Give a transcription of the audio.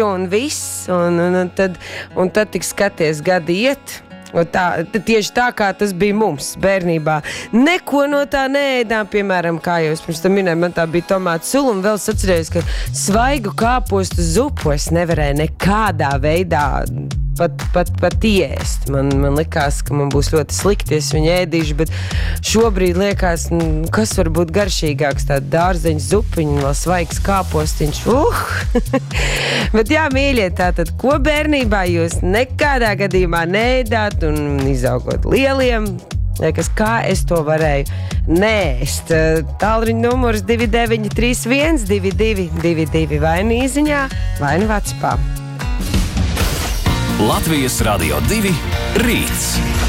un viss, un tad tik skaties gadi iet. Tieši tā, kā tas bija mums bērnībā. Neko no tā neēdām, piemēram, kā jūs pirms tam minējāt, man tā bija tomātu sula, un vēl es atcerējos, ka svaigu kāpostu zupu es nevarēju nekādā veidā pat iest. Man likās, ka man būs ļoti slikti, es viņu ēdīšu, bet šobrīd liekas, kas var būt garšīgāks, tā dārzeņu zupiņa, vēl svaigs kāpostiņš. Bet jā, mīļie, tātad, ko bērnībā jūs nekādā gadījumā neēdāt un izaugot lieliem, liekas, kā es to varēju neēst. Tālruņa numurs 2931 2222 vai nu īziņā, vai nu Whatsappā. Latvijas Radio 2 rīts.